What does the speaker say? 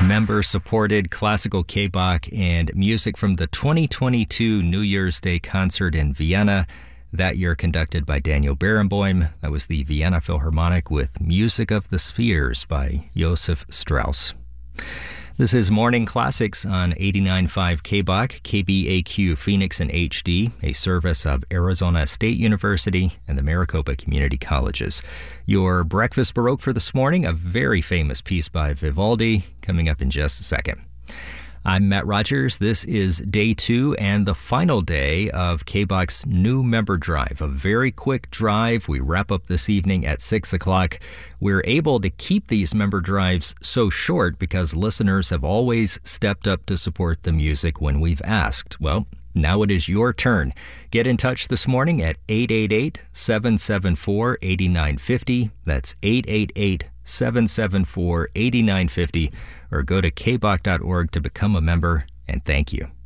member-supported classical K-Bach and music from the 2022 New Year's Day concert in Vienna, that year conducted by Daniel Barenboim. That was the Vienna Philharmonic with Music of the Spheres by Joseph Strauss. This is Morning Classics on 89.5 K-Bach, KBAQ Phoenix in HD, a service of Arizona State University and the Maricopa Community Colleges. Your breakfast Baroque for this morning, a very famous piece by Vivaldi, coming up in just a second. I'm Matt Rogers. This is day 2 and the final day of K-Bach's new member drive. A very quick drive. We wrap up this evening at 6 o'clock. We're able to keep these member drives so short because listeners have always stepped up to support the music when we've asked. Well, now it is your turn. Get in touch this morning at 888-774-8950. That's 888-774-8950. Or go to kbach.org to become a member, and thank you.